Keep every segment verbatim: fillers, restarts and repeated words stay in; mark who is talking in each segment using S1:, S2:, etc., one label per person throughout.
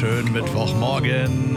S1: wunderschönen Mittwochmorgen.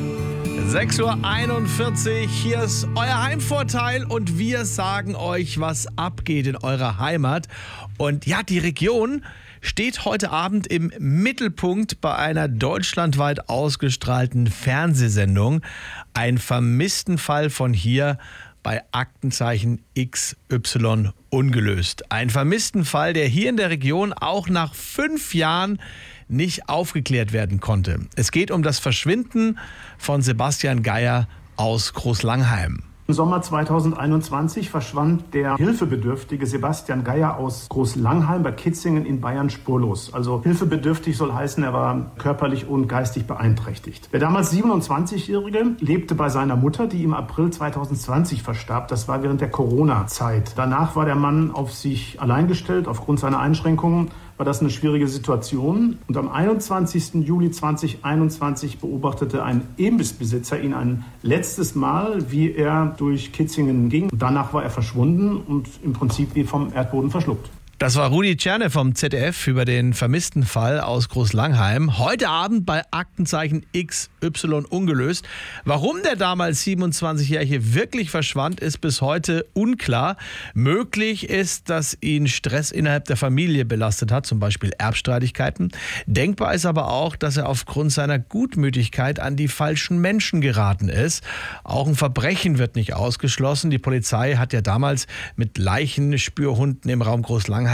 S1: sechs Uhr einundvierzig, hier ist euer Heimvorteil und wir sagen euch, was abgeht in eurer Heimat. Und ja, die Region steht heute Abend im Mittelpunkt bei einer deutschlandweit ausgestrahlten Fernsehsendung. Ein vermissten Fall von hier bei Aktenzeichen X Y ungelöst. Ein vermissten Fall, der hier in der Region auch nach fünf Jahren nicht aufgeklärt werden konnte. Es geht um das Verschwinden von Sebastian Geier aus Großlangheim.
S2: Im Sommer zweitausendeinundzwanzig verschwand der hilfebedürftige Sebastian Geier aus Großlangheim bei Kitzingen in Bayern spurlos. Also hilfebedürftig soll heißen, er war körperlich und geistig beeinträchtigt. Der damals siebenundzwanzigjährige lebte bei seiner Mutter, die im April zweitausendzwanzig verstarb. Das war während der Corona-Zeit. Danach war der Mann auf sich allein gestellt. Aufgrund seiner Einschränkungen war das eine schwierige Situation. Und am einundzwanzigsten Juli zweitausendeinundzwanzig beobachtete ein Imbissbesitzer ihn ein letztes Mal, wie er durch Kitzingen ging. Danach war er verschwunden und im Prinzip wie vom Erdboden verschluckt.
S1: Das war Rudi Czerne vom Z D F über den vermissten Fall aus Großlangheim. Heute Abend bei Aktenzeichen X Y ungelöst. Warum der damals siebenundzwanzigjährige wirklich verschwand, ist bis heute unklar. Möglich ist, dass ihn Stress innerhalb der Familie belastet hat, zum Beispiel Erbstreitigkeiten. Denkbar ist aber auch, dass er aufgrund seiner Gutmütigkeit an die falschen Menschen geraten ist. Auch ein Verbrechen wird nicht ausgeschlossen. Die Polizei hat ja damals mit Leichenspürhunden im Raum Großlangheim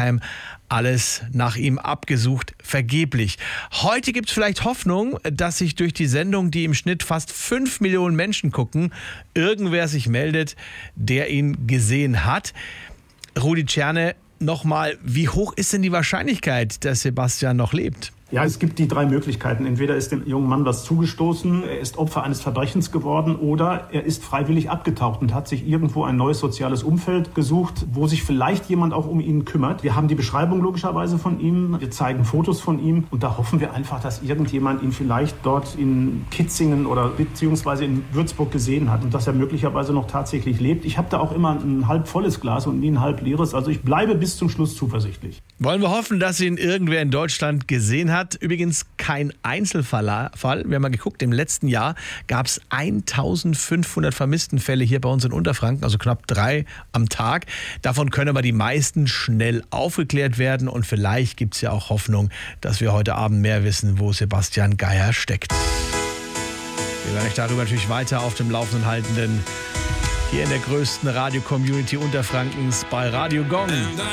S1: alles nach ihm abgesucht, vergeblich. Heute gibt es vielleicht Hoffnung, dass sich durch die Sendung, die im Schnitt fast fünf Millionen Menschen gucken, irgendwer sich meldet, der ihn gesehen hat. Rudi Czerne, nochmal, wie hoch ist denn die Wahrscheinlichkeit, dass Sebastian noch lebt?
S2: Ja, es gibt die drei Möglichkeiten. Entweder ist dem jungen Mann was zugestoßen, er ist Opfer eines Verbrechens geworden oder er ist freiwillig abgetaucht und hat sich irgendwo ein neues soziales Umfeld gesucht, wo sich vielleicht jemand auch um ihn kümmert. Wir haben die Beschreibung logischerweise von ihm, wir zeigen Fotos von ihm und da hoffen wir einfach, dass irgendjemand ihn vielleicht dort in Kitzingen oder beziehungsweise in Würzburg gesehen hat und dass er möglicherweise noch tatsächlich lebt. Ich habe da auch immer ein halb volles Glas und nie ein halb leeres, also ich bleibe bis zum Schluss zuversichtlich.
S1: Wollen wir hoffen, dass ihn irgendwer in Deutschland gesehen hat. Übrigens kein Einzelfall. Wir haben mal geguckt, im letzten Jahr gab es eintausendfünfhundert Vermisstenfälle hier bei uns in Unterfranken, also knapp drei am Tag. Davon können aber die meisten schnell aufgeklärt werden und vielleicht gibt es ja auch Hoffnung, dass wir heute Abend mehr wissen, wo Sebastian Geier steckt. Wir werden euch darüber natürlich weiter auf dem Laufenden halten, denn hier in der größten Radio-Community Unterfrankens bei Radio Gong.